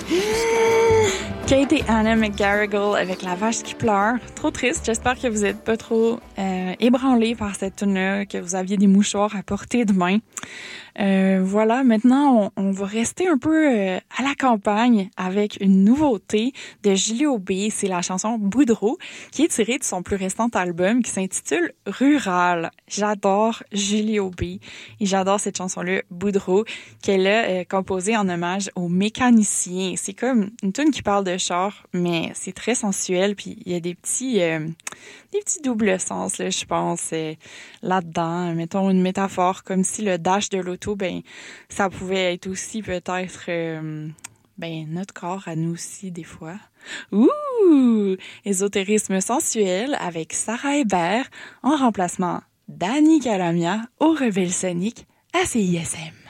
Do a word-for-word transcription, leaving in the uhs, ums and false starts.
Kate et Anna McGarrigle avec La vache qui pleure. Trop triste. J'espère que vous êtes pas trop euh, ébranlés par cette tune-là, que vous aviez des mouchoirs à portée de main. Euh, voilà, maintenant, on, on va rester un peu euh, à la campagne avec une nouveauté de Julie Aubé. C'est la chanson Boudreau, qui est tirée de son plus récent album qui s'intitule Rural. J'adore Julie Aubé et j'adore cette chanson-là, Boudreau, qu'elle a euh, composée en hommage aux mécaniciens. C'est comme une tune qui parle de char, mais c'est très sensuel, puis il y a des petits euh, des petits doubles sens, là, je pense, euh, là-dedans. Mettons une métaphore, comme si le dash de l'auto, ben, ça pouvait être aussi peut-être euh, ben, notre corps à nous aussi, des fois. Ouh! Ésotérisme sensuel avec Sarah Hébert en remplacement d'Annie Calamia au Rebelle Sonic à C I S M.